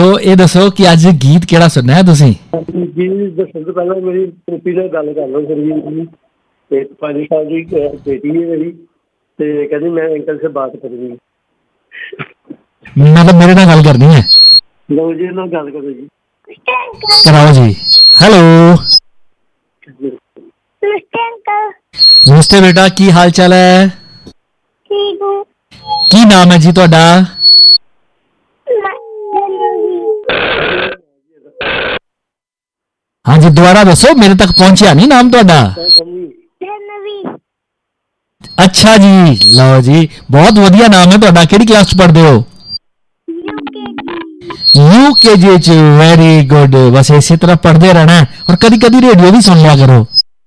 तो ये दसो कि अज गीत केड़ा सुनना है तुसी? जी दसन तो पहले मेरी पोती नाल गल कर लो सरवीर जी। 5 साल की बेटी है मेरी, ते कहती मैं अंकल से बात करनी है। मतलब मेरे नाल गल करनी है? लो जी ना गल करो जी। कराओ जी। हेलो नमस्ते बेटा, की हाल चाल है? ठीक हूँ। की नाम है जी तुहाडा? हाँ जी दोबारा दसो, मेरे तक पहुंचा नहीं नाम तुहाडा। अच्छा जी, लो जी, बहुत वधिया नाम है तुहाडा। किहड़ी क्लास च पढ़दे हो? यूकेजी च। Very good. बस इसी तरह पढ़ते रहना है और कभी कभी रेडियो भी सुन लिया करो।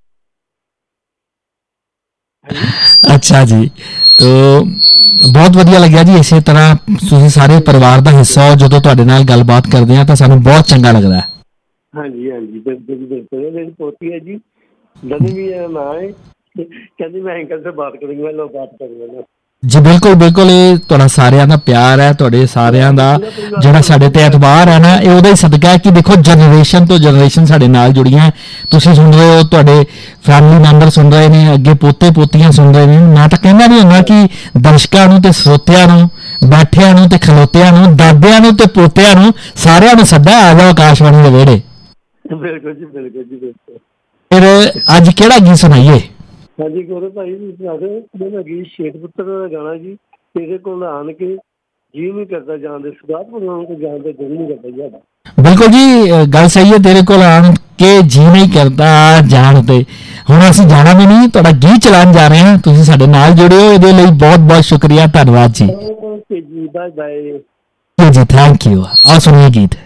अच्छा जी, तो बहुत वधिया लग्या जी। इसी तरह तुसीं सारे परिवार का हिस्सा हो, जो तुहाडे नाल गलबात करदे हां तां सानूं बहुत चंगा लगदा है। हाँ जी बिल्कुल बिल्कुल। मेरी पोती है जी, दनी भी है ना है, कहती मैं अंकल से बात करूंगी। मैं लो बात करूंगा जी बिल्कुल बिल्कुल। ये तुहाडा सारिਆਂ ਦਾ प्यार है, तुहाडे सारिਆਂ ਦਾ ਜਿਹੜਾ ਸਾਡੇ ਤੇ ਇਤਬਾਰ ਹੈ ਨਾ, ਇਹ ਉਹਦਾ ਹੀ ਸਦਕਾ ਹੈ कि देखो जनरेशन तो जनरेशन ਸਾਡੇ ਨਾਲ ਜੁੜੀਆਂ। ਤੁਸੀਂ ਸੁਣ ਰਹੇ ਹੋ, ਤੁਹਾਡੇ ਫੈਮਿਲੀ ਮੈਂਬਰ ਸੁਣ ਰਹੇ ਨੇ, ਅੱਗੇ ਪੋਤੇ ਪੋਤੀਆਂ ਸੁਣ ਰਹੇ ਨੇ। ਮੈਂ ਤਾਂ ਕਹਿੰਦਾ ਨਹੀਂ ਹੁੰਦਾ ਕਿ ਦਰਸ਼ਕਾਂ ਨੂੰ ਤੇ ਸਰੋਤਿਆਂ ਨੂੰ, ਬੈਠਿਆਂ ਨੂੰ ਤੇ ਖਲੋਤਿਆਂ ਨੂੰ, ਦਾਦਿਆਂ ਨੂੰ ਤੇ ਪੋਤਿਆਂ ਨੂੰ, ਸਾਰਿਆਂ ਨੂੰ ਸੱਦਾ ਆ ਜਾਓ ਆਕਾਸ਼ਵਾਣੀ ਦੇ ਵਿਹੜੇ। बिल्कुल जी बिल्कुल जी बिल्कुल। ਫਿਰ ਅੱਜ ਕਿਹੜਾ ਗੀਤ ਸੁਣਾਈਏ? हाँ जी गौरव भाई सुना दो। मैं गीत शेर पुत्र का गाना जी। तेरे को आन के जी नहीं करता जान दे, सुगात बनाने को जान दे दिल नहीं करता ज्यादा। बिल्कुल जी, गल सही है। तेरे को आन के जी नहीं करता जान ते। हुण असीं जाना भी नहीं, तुहाडा गीत चलान जा रहे हैं। तुसीं साडे नाल जुड़े हो, इहदे लई बहुत बहुत शुक्रिया, धन्नवाद जी। Okay ji, bye bye ji thank you. आओ सुनिए गीत।